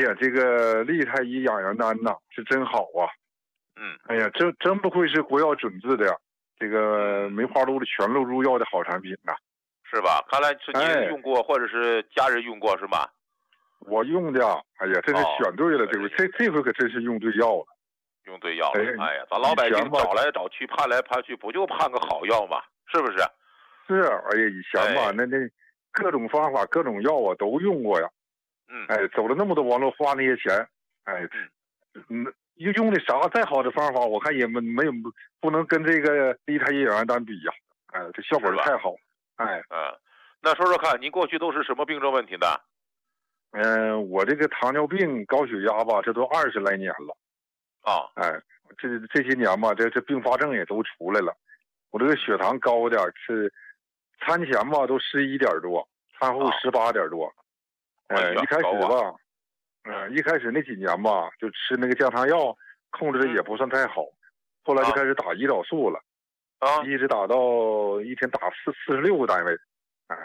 呀，这个利太医养元丹呐，是真好啊。哎呀，真不愧是国药准字的呀，这个梅花鹿的全鹿入药的好产品呐， 是吧？看来是您用过，或者是家人用过是吧？ 我用的，哎呀，这是选对了，这回可真是用对药了。 用对药了，哎呀，咱老百姓找来找去，盼来盼去，不就盼个好药吗？是不是？ 是，哎呀，以前吧，那各种方法、各种药啊都用过呀。哎，走了那么多弯路，花那些钱，哎，用的啥再好的方法，我看也没有不能跟这个利太医养元丹比呀。哎，这效果太好。哎， 那说说看，您过去都是什么病症问题的？ 我这个糖尿病、高血压吧，这都20来年了。哎，这些年吧，这并发症也都出来了。我这个血糖高点是，餐前吧都11点多，餐后18点多。一开始吧，一开始那几年吧，就吃那个降糖药，控制的也不算太好。后来就开始打胰岛素了，一直打到一天打46个单位。哎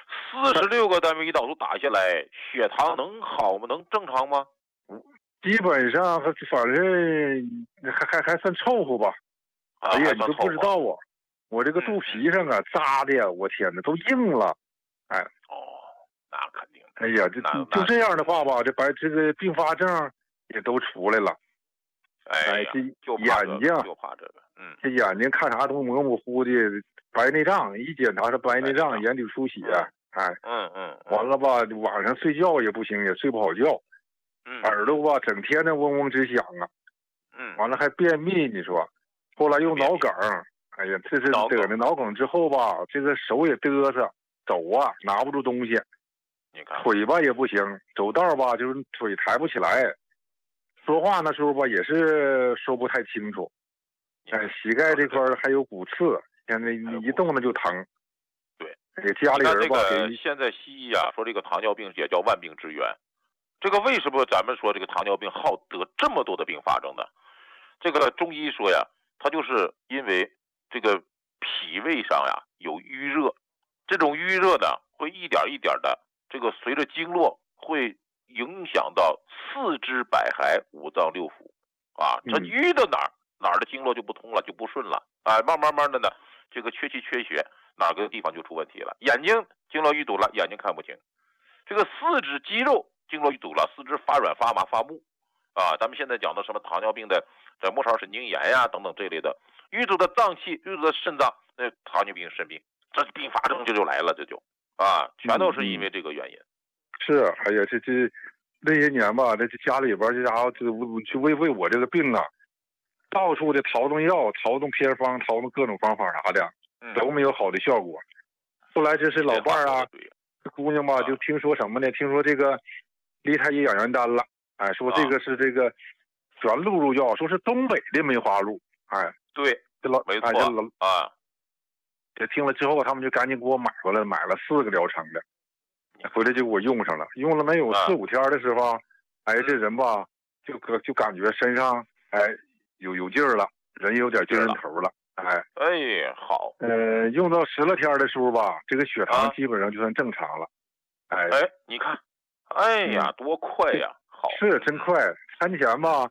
，46个单位胰岛素打下来，血糖能好吗？能正常吗？ 基本上反正还算凑合吧。哎呀，你都不知道啊，我这个肚皮上啊扎的呀，我天哪，都硬了。哎， 那肯定。 哎呀，就这样的话吧，这个并发症也都出来了。 哎， 这眼睛就怕这个， 这眼睛看啥都模模糊的，白内障一检查是白内障，眼底出血。哎，完了吧，晚上睡觉也不行，也睡不好觉。耳朵吧，整天的嗡嗡直响啊。完了还便秘，你说，后来又脑梗。哎呀，这是得了脑梗之后吧，这个手也嘚瑟，走啊拿不住东西。 你看， 腿吧也不行，走道吧就是腿抬不起来。说话那时候吧也是说不太清楚。膝盖这块还有骨刺，现在你一动了就疼。 对， 给家里人吧现在西医啊说这个糖尿病也叫万病之源。这个为什么咱们说这个糖尿病好得这么多的并发症呢？这个中医说呀，它就是因为这个脾胃上呀有淤热，这种淤热呢会一点一点的这个随着经络会影响到四肢百骸、五脏六腑啊，它淤到哪儿的经络就不通了，就不顺了啊，慢慢的呢，这个缺气缺血，哪个地方就出问题了。眼睛经络淤堵了，眼睛看不清；这个四肢肌肉经络淤堵了，四肢发软发麻发木啊。咱们现在讲的什么糖尿病的这末梢神经炎呀等等这类的淤堵的脏器、淤堵的肾脏，那糖尿病肾病，这并发症就来了，这就全都是因为这个原因。 是，哎呀，这那些年吧，这家里边这家伙就为我这个病啊，到处的淘弄药、淘弄偏方、淘弄各种方法啥的，都没有好的效果。后来这是老伴儿啊，这姑娘吧就听说什么呢？听说这个利太医养元丹了，哎，说这个是这个全鹿入药，说是东北的梅花鹿，哎， 对，没错啊。 这听了之后，他们就赶紧给我买回来，买了4个疗程的，回来就给我用上了。用了没有4、5天的时候，哎，这人吧就感觉身上哎有劲儿了，人有点精神头了。哎， 好。 用到10来天的时候吧，这个血糖基本上就算正常了。哎， 你看，哎呀，多快呀！好， 是真快。餐前吧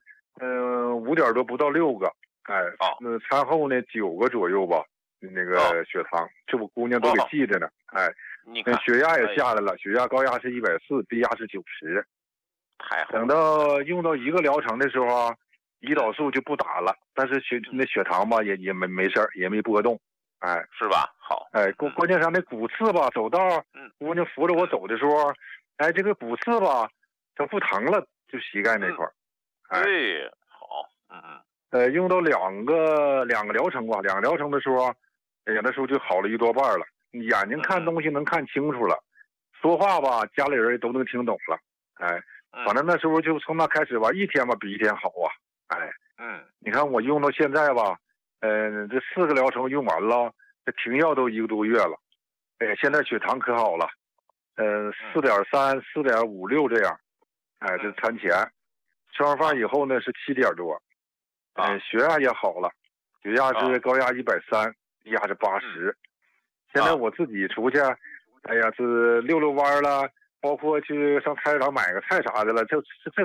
，5点多不到6个，哎，那餐后呢9个左右吧。那个血糖，这我姑娘都给记着呢。哎， 你看血压也下来了，血压高压是140，低压是90。 太好了。 等到用到1个疗程的时候啊，胰岛素就不打了，但是血糖吧也没事儿，也没波动。哎， 是吧？好。 哎，关键上那骨刺吧，走道姑娘扶着我走的时候，哎，这个骨刺吧它不疼了，就膝盖那块儿。 对，好。 用到两个疗程吧，2个疗程的时候，哎呀，那时候就好了1多半了。眼睛看东西能看清楚了，说话吧，家里人都能听懂了。哎，反正那时候就从那开始吧，一天吧比一天好啊。哎，你看我用到现在吧，这4个疗程用完了，这停药都1个多月了。哎，现在血糖可好了，4.3、4.56这样。哎，这餐前，吃完饭以后呢是7点多。血压也好了，血压是高压130，低压是80。现在我自己出去，哎呀，是溜溜弯了，包括去上菜市场买个菜啥的了，这